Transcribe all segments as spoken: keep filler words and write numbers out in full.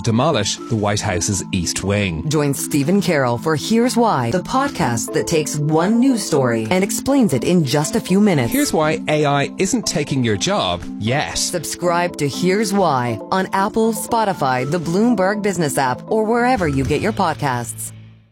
demolish the White House's East Wing. Join Stephen Carroll for Here's Why, the podcast that takes one news story and explains it in just a few minutes. Here's why A I isn't taking your job yet. Subscribe to Here's Why on Apple, Spotify, the Bloomberg Business app, or wherever you get your podcasts.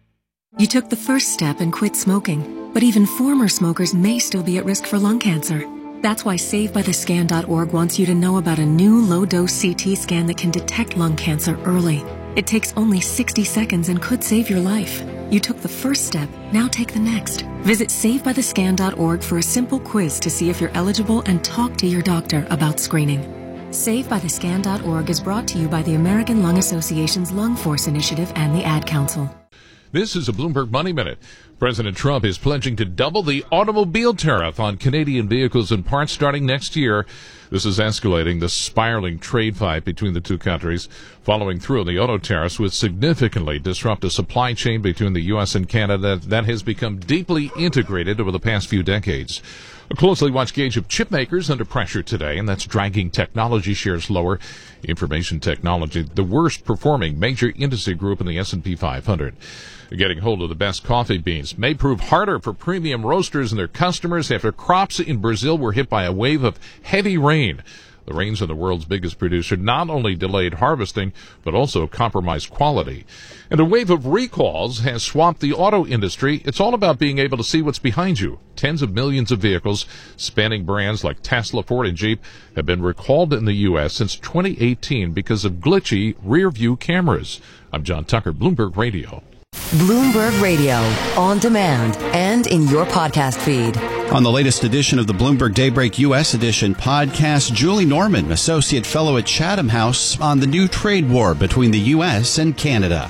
You took the first step and quit smoking, but even former smokers may still be at risk for lung cancer. That's why Save By The Scan dot org wants you to know about a new low-dose C T scan that can detect lung cancer early. It takes only sixty seconds and could save your life. You took the first step, now take the next. Visit Save By The Scan dot org for a simple quiz to see if you're eligible and talk to your doctor about screening. Save By The Scan dot org is brought to you by the American Lung Association's Lung Force Initiative and the Ad Council. This is a Bloomberg Money Minute. President Trump is pledging to double the automobile tariff on Canadian vehicles and parts starting next year. This is escalating the spiraling trade fight between the two countries. Following through on the auto tariffs would significantly disrupt a supply chain between the U S and Canada that has become deeply integrated over the past few decades. A closely watched gauge of chip makers under pressure today, and that's dragging technology shares lower. Information technology, the worst performing major industry group in the S and P five hundred. Getting hold of the best coffee beans may prove harder for premium roasters and their customers after crops in Brazil were hit by a wave of heavy rain. The rains of the world's biggest producer not only delayed harvesting, but also compromised quality. And a wave of recalls has swamped the auto industry. It's all about being able to see what's behind you. Tens of millions of vehicles, spanning brands like Tesla, Ford, and Jeep, have been recalled in the U S since twenty eighteen because of glitchy rear-view cameras. I'm John Tucker, Bloomberg Radio. Bloomberg Radio, on demand and in your podcast feed. On the latest edition of the Bloomberg Daybreak U S Edition podcast, Julie Norman, Associate Fellow at Chatham House, on the new trade war between the U S and Canada.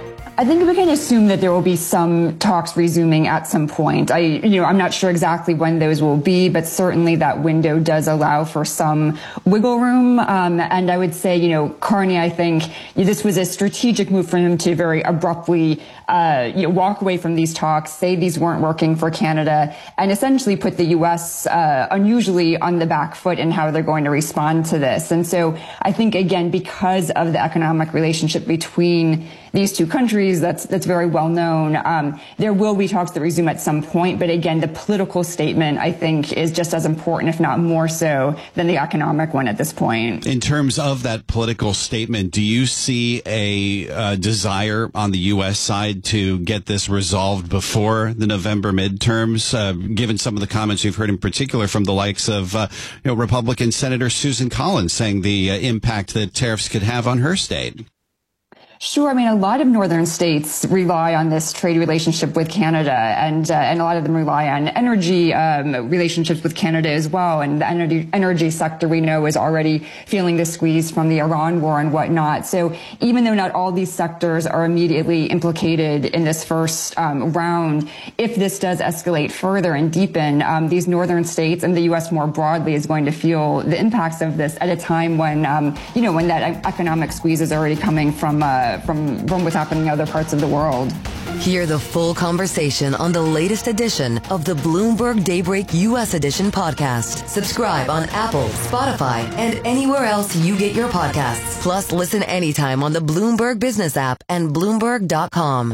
I think we can assume that there will be some talks resuming at some point. I, you know, I'm not sure exactly when those will be, but certainly that window does allow for some wiggle room. Um, and I would say, you know, Carney, I think this was a strategic move for him to very abruptly uh, you know, walk away from these talks, say these weren't working for Canada, and essentially put the U S uh, unusually on the back foot in how they're going to respond to this. And so I think, again, because of the economic relationship between these two countries, that's that's very well known. Um, there will be talks that resume at some point, but again, the political statement, I think, is just as important, if not more so, than the economic one at this point. In terms of that political statement, do you see a uh, desire on the U S side to get this resolved before the November midterms, uh, given some of the comments you've heard in particular from the likes of uh, you know, Republican Senator Susan Collins saying the uh, impact that tariffs could have on her state? Sure. I mean, a lot of northern states rely on this trade relationship with Canada, and uh, and a lot of them rely on energy um, relationships with Canada as well. And the energy energy sector, we know, is already feeling the squeeze from the Iran war and whatnot. So even though not all these sectors are immediately implicated in this first um, round, if this does escalate further and deepen, um, these northern states and the U S more broadly is going to feel the impacts of this at a time when, um, you know, when that economic squeeze is already coming from uh, From, from what's happening in other parts of the world. Hear the full conversation on the latest edition of the Bloomberg Daybreak U S Edition podcast. Subscribe on Apple, Spotify, and anywhere else you get your podcasts. Plus, listen anytime on the Bloomberg Business app and Bloomberg dot com.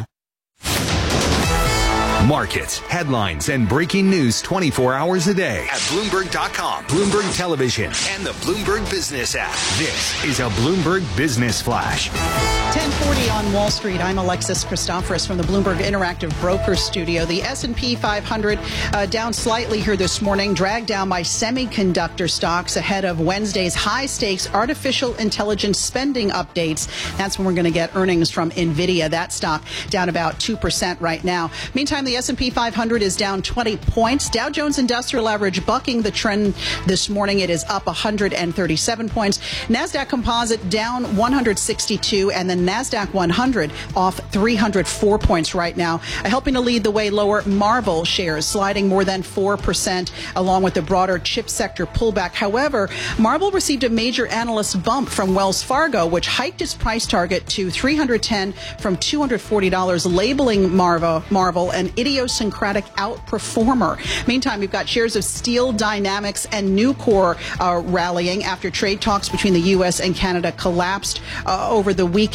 Markets, headlines, and breaking news twenty-four hours a day at Bloomberg dot com, Bloomberg Television, and the Bloomberg Business app. This is a Bloomberg Business Flash. ten forty on Wall Street. I'm Alexis Christoforous from the Bloomberg Interactive Brokers Studio. The S and P five hundred uh, down slightly here this morning, dragged down by semiconductor stocks ahead of Wednesday's high-stakes artificial intelligence spending updates. That's when we're going to get earnings from NVIDIA. That stock down about two percent right now. Meantime, the S and P five hundred is down twenty points. Dow Jones Industrial Average bucking the trend this morning. It is up one hundred thirty-seven points. NASDAQ Composite down one hundred sixty-two, and the NASDAQ one hundred off three hundred four points right now. Uh, helping to lead the way lower, Marvell shares sliding more than four percent, along with the broader chip sector pullback. However, Marvell received a major analyst bump from Wells Fargo, which hiked its price target to three hundred ten dollars from two hundred forty dollars, labeling Marvell, Marvell an idiosyncratic outperformer. Meantime, we've got shares of Steel Dynamics and Nucor uh, rallying after trade talks between the U S and Canada collapsed uh, over the weekend.